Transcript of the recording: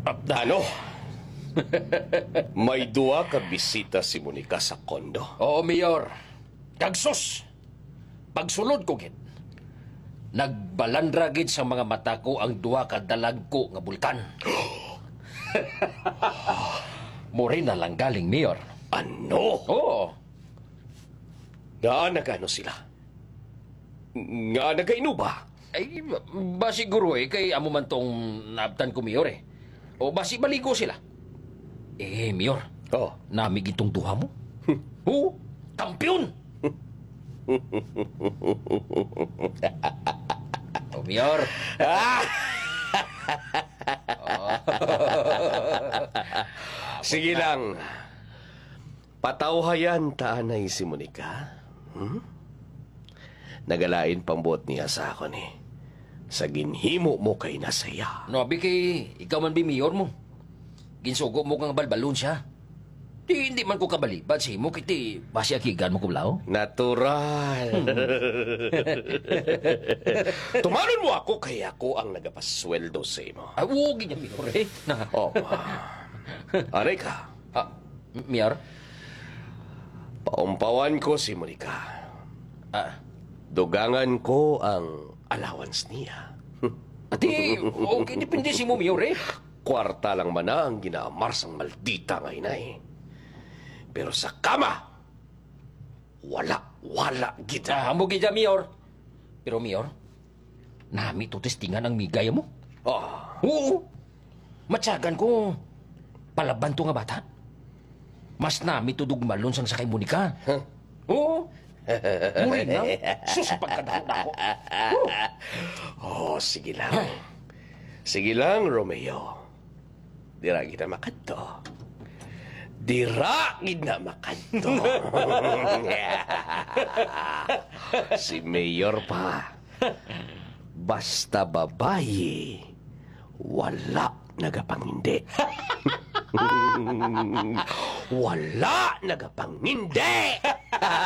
Ano? May duwa ka bisita si Monica sa kondo. Oo, Mayor. Kagsos! Pagsulod ko, gid. Nagbalandra gid sa mga mata ko ang duwa ka dalagko nga bulkan. More na lang galing, Mayor. Ano? Oo. Nga nagano sila? Nga nagainuba? Ay, ba siguro kay amo man tong naabtan ko, Mayor O basi baligo sila. Mayor, Oh. namig itong duha mo? Oo, kampiyon! Mayor. Sige lang. Patawhayan taanay si Monica. Nagalain pambuot niya sa ako ni. Sa ginhimo mo kay nasaya. Nabi kay ikaw man bi Mayor mo. Ginsugo mo kang balbalon siya. Hindi man ko kabalibad si mo kiti basi akigan mo kublaw. Natural. Tumanon mo ako kaya ako ang nagapasweldo sa imo. Ay, oo, ganyan, Mayor Na. Oh. Aray ka. Mayor? Paumpawan ko si Monica. Dugangan ko ang allowance niya. Ati, okay, depende si mo, Mayor Kwarta lang man na ang ginamar sang maldita nga inay. Pero sa kama, wala kita. Hambog gid Mayor. Pero, Mayor, nami to testingan ang migay mo. Oo. Matyagan ko, palaban to nga bata. Mas nami to dugmalon sang sakay Monica. Oo. Muli na. Susapag ka na ako. Sige lang. Sige lang, Romeo. Dira kita makadto. Dira kita makadto. Si Mayor pa. Basta babae, wala nagapangindi. Wala nagapangindi.